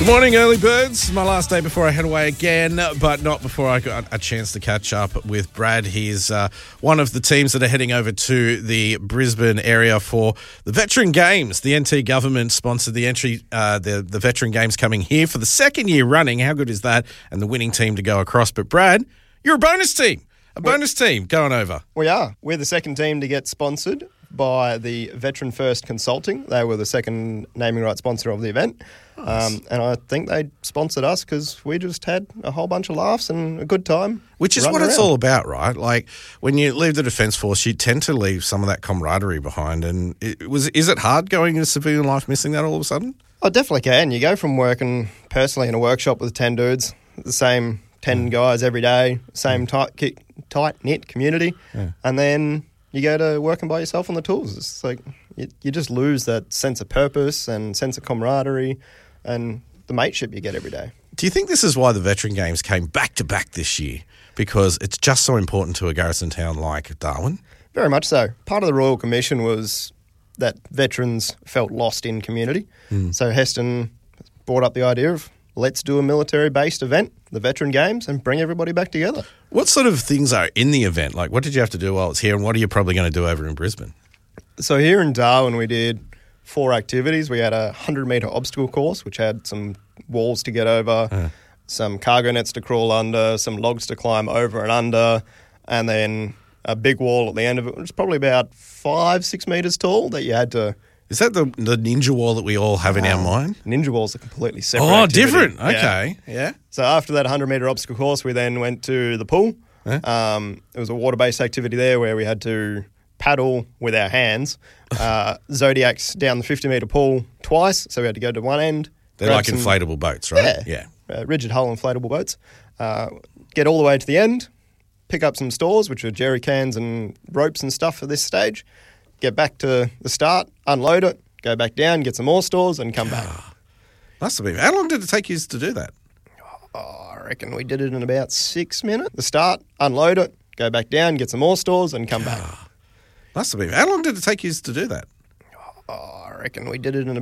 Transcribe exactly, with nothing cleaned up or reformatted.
Good morning, early birds. My last day before I head away again, but not before I got a chance to catch up with Brad. He's uh, one of the teams that are heading over to the Brisbane area for the Veteran Games. The N T government sponsored the entry, uh, the, the Veteran Games coming here for the second year running. How good is that? And the winning team to go across. But Brad, you're a bonus team. A bonus We're, team going over. We are. We're the second team to get sponsored by the Veteran First Consulting. They were the second naming right sponsor of the event. Nice. Um, and I think they sponsored us because we just had a whole bunch of laughs and a good time. Which is what around. It's all about, right? Like when you leave the Defence Force, you tend to leave some of that camaraderie behind. And it was is it hard going into civilian life, missing that all of a sudden? I definitely can. You go from working personally in a workshop with ten dudes, the same ten mm. guys every day, same mm. tight, tight-knit community, yeah. and then you go to working by yourself on the tools. It's like you, you just lose that sense of purpose and sense of camaraderie and the mateship you get every day. Do you think this is why the Veteran Games came back-to-back this year? Because it's just so important to a garrison town like Darwin? Very much so. Part of the Royal Commission was that veterans felt lost in community. Mm. So Heston brought up the idea of let's do a military-based event, the Veteran Games, and bring everybody back together. What sort of things are in the event? Like, what did you have to do while it's here, and what are you probably going to do over in Brisbane? So here in Darwin, we did four activities. We had a one hundred metre obstacle course, which had some walls to get over, uh. some cargo nets to crawl under, some logs to climb over and under, and then a big wall at the end of it, which was probably about five, six metres tall that you had to... Is that the the ninja wall that we all have in um, our mind? Ninja walls are completely separate. Oh, activity. different. Okay. Yeah. yeah. So after that one hundred metre obstacle course, we then went to the pool. Huh? Um, it was a water-based activity there where we had to paddle with our hands. Uh, Zodiacs down the fifty metre pool twice, so we had to go to one end. They're like some, inflatable boats, right? Yeah. yeah. Uh, rigid hull inflatable boats. Uh, get all the way to the end, pick up some stores, which are jerry cans and ropes and stuff at this stage. Get back to the start, unload it, go back down, get some more stores, and come back. Must have been. How long did it take you to do that? Oh, I reckon we did it in about six minutes. The start, unload it, go back down, get some more stores, and come back. Must have been. How long did it take you to do that? Oh, I reckon we did it in